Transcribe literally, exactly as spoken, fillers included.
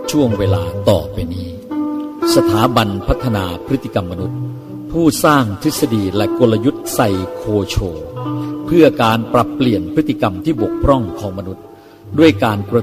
ช่วงเวลาต่อไปนี้สถาบันพัฒนาพฤติกรรมมนุษย์ผู้สร้างทฤษฎีและกลยุทธ์ไซโคโชเพื่อการปรับเปลี่ยนพฤติกรรมที่บกพร่องของมนุษย์ด้วยการกระ